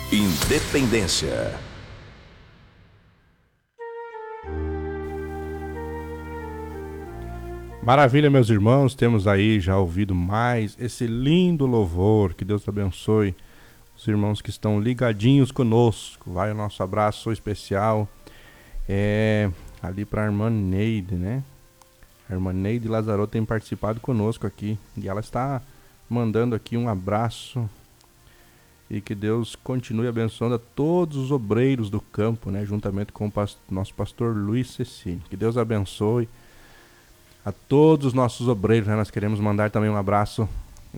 Independência. Maravilha, meus irmãos, temos aí já ouvido mais esse lindo louvor. Que Deus abençoe os irmãos que estão ligadinhos conosco. Vai o nosso abraço especial ali para a irmã Neide, né? A irmã Neide Lazarotto tem participado conosco aqui e ela está mandando aqui um abraço. E que Deus continue abençoando a todos os obreiros do campo, né? Juntamente com o nosso pastor Luiz Cecílio. Que Deus abençoe a todos os nossos obreiros, né? Nós queremos mandar também um abraço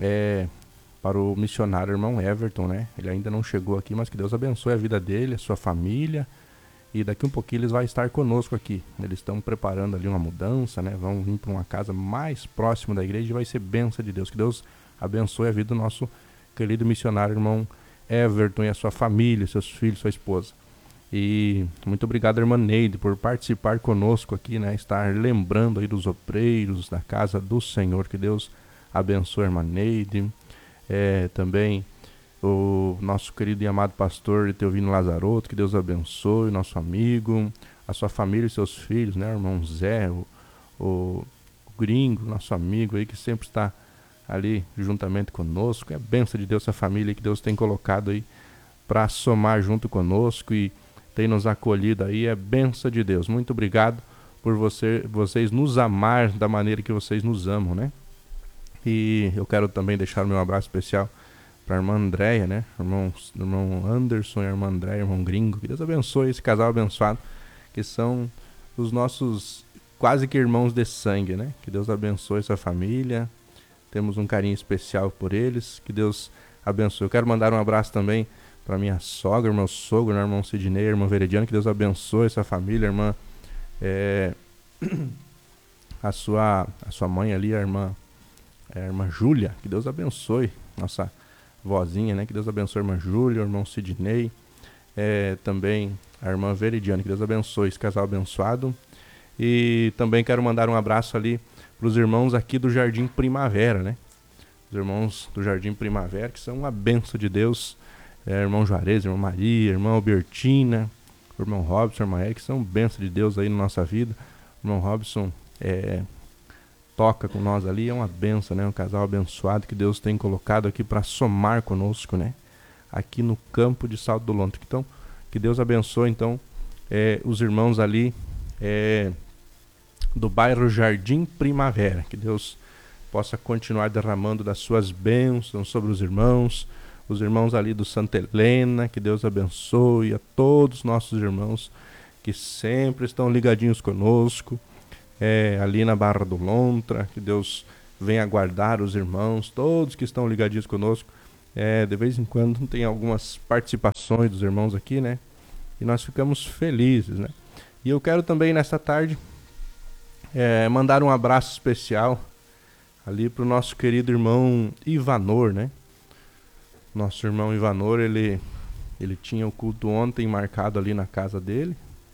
para o missionário irmão Everton, né? Ele ainda não chegou aqui, mas que Deus abençoe a vida dele, a sua família. E daqui um pouquinho eles vão estar conosco aqui. Eles estão preparando ali uma mudança, né? Vão vir para uma casa mais próxima da igreja e vai ser bênção de Deus. Que Deus abençoe a vida do nosso querido missionário irmão Everton e a sua família, seus filhos, sua esposa. E muito obrigado, irmã Neide, por participar conosco aqui, né? Estar lembrando aí dos obreiros da casa do Senhor. Que Deus abençoe a irmã Neide. Também o nosso querido e amado pastor Etelvino Lazarotto. Que Deus abençoe, nosso amigo, a sua família e seus filhos, né? O irmão Zé, o gringo, nosso amigo aí, que sempre está ali juntamente conosco. É bênção de Deus, essa família que Deus tem colocado aí para somar junto conosco e tem nos acolhido aí. É bênção de Deus. Muito obrigado por vocês nos amar da maneira que vocês nos amam, né? E eu quero também deixar o meu abraço especial para a irmã Andréia, né? Irmão Anderson e a irmã Andréia, irmão gringo. Que Deus abençoe esse casal abençoado, que são os nossos quase que irmãos de sangue, né? Que Deus abençoe essa família. Temos um carinho especial por eles. Que Deus abençoe. Eu quero mandar um abraço também para minha sogra, meu sogro, meu irmão Sidney, irmã Verediano. Que Deus abençoe essa família, irmã. A sua mãe ali, a irmã Júlia. Que Deus abençoe. Nossa vozinha, né? Que Deus abençoe a irmã Júlia, o irmão Sidney. Também a irmã Verediano. Que Deus abençoe esse casal abençoado. E também quero mandar um abraço ali para os irmãos aqui do Jardim Primavera, né? Os irmãos do Jardim Primavera, que são uma bênção de Deus. Irmão Juarez, irmã Maria, irmã Albertina, o irmão Robson, irmã Eric, são bênção de Deus aí na nossa vida. O irmão Robson toca com nós ali, é uma bênção, né? Um casal abençoado que Deus tem colocado aqui para somar conosco, né? Aqui no campo de Salto do Lontra. Então, que Deus abençoe, então, os irmãos ali do bairro Jardim Primavera. Que Deus possa continuar derramando das suas bênçãos sobre os irmãos ali do Santa Helena. Que Deus abençoe a todos os nossos irmãos que sempre estão ligadinhos conosco, ali na Barra do Lontra. Que Deus venha guardar os irmãos, todos que estão ligadinhos conosco. De vez em quando tem algumas participações dos irmãos aqui, né? E nós ficamos felizes, né? E eu quero também nesta tarde mandar um abraço especial ali para o nosso querido irmão Ivanor, né? Nosso irmão Ivanor, ele tinha o culto ontem marcado ali na casa dele.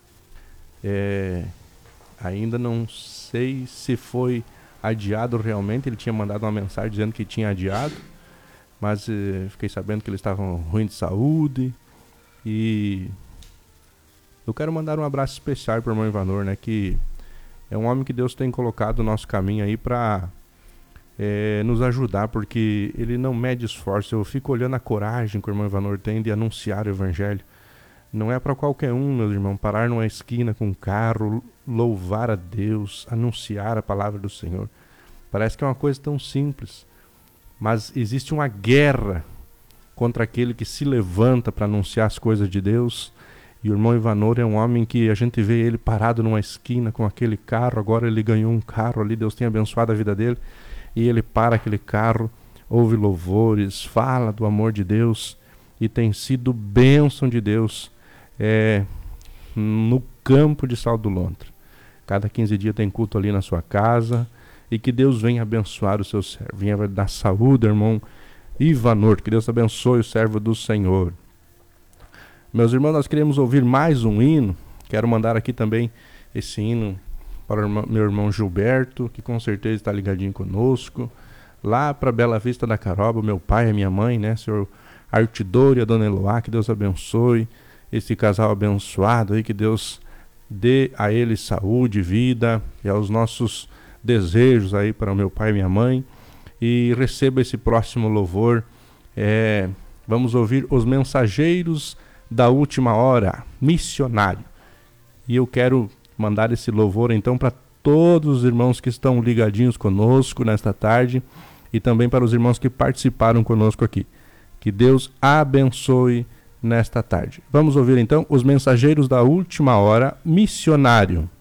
Ainda não sei se foi adiado realmente. Ele tinha mandado uma mensagem dizendo que tinha adiado, mas fiquei sabendo que eles estavam ruim de saúde. E eu quero mandar um abraço especial para o irmão Ivanor, né? Que é um homem que Deus tem colocado no nosso caminho aí para nos ajudar, porque ele não mede esforço. Eu fico olhando a coragem que o irmão Ivanor tem de anunciar o evangelho. Não é para qualquer um, meus irmãos, parar numa esquina com um carro, louvar a Deus, anunciar a palavra do Senhor. Parece que é uma coisa tão simples, mas existe uma guerra contra aquele que se levanta para anunciar as coisas de Deus. E o irmão Ivanor é um homem que a gente vê ele parado numa esquina com aquele carro. Agora ele ganhou um carro ali, Deus tem abençoado a vida dele. E ele para aquele carro, ouve louvores, fala do amor de Deus. E tem sido bênção de Deus no campo de Salto do Lontra. Cada 15 dias tem culto ali na sua casa. E que Deus venha abençoar o seu servo. Venha dar saúde, irmão Ivanor. Que Deus abençoe o servo do Senhor. Meus irmãos, nós queremos ouvir mais um hino. Quero mandar aqui também esse hino para o meu irmão Gilberto, que com certeza está ligadinho conosco. Lá para Bela Vista da Caroba, meu pai e minha mãe, né? O senhor Artidor e a dona Eloá, que Deus abençoe esse casal abençoado aí, que Deus dê a eles saúde, vida e aos nossos desejos aí para o meu pai e minha mãe. E receba esse próximo louvor. Vamos ouvir Os Mensageiros da Última Hora, Missionário. E eu quero mandar esse louvor então para todos os irmãos que estão ligadinhos conosco nesta tarde e também para os irmãos que participaram conosco aqui. Que Deus abençoe nesta tarde. Vamos ouvir então Os Mensageiros da Última Hora, Missionário.